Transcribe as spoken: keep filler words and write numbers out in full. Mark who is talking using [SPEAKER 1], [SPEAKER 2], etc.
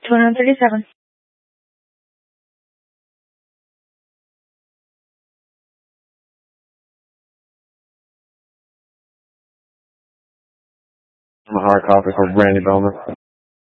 [SPEAKER 1] two hundred thirty-seven.
[SPEAKER 2] I'm a hard copy for Brandy Belmer.